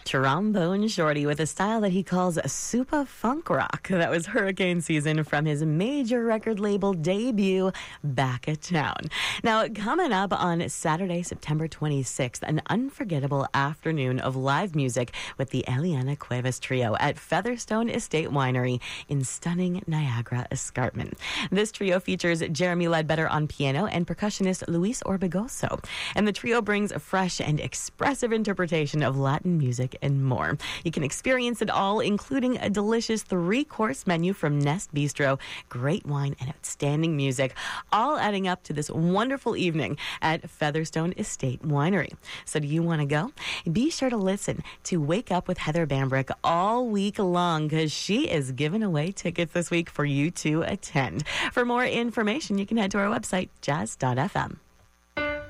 Trombone Shorty with a style that he calls super funk rock. That was Hurricane Season from his major record label debut, Back at Town. Now, coming up on Saturday, September 26th, an unforgettable afternoon of live music with the Eliana Cuevas Trio at Featherstone Estate Winery in stunning Niagara Escarpment. This trio features Jeremy Ledbetter on piano and percussionist Luis Orbegoso. And the trio brings a fresh and expressive interpretation of Latin music and more. You can experience it all, including a delicious 3-course menu from Nest Bistro, great wine, and outstanding music, all adding up to this wonderful evening at Featherstone Estate Winery. So do you want to go? Be sure to listen to Wake Up with Heather Bambrick all week long, because she is giving away tickets this week for you to attend. For more information, you can head to our website, jazz.fm.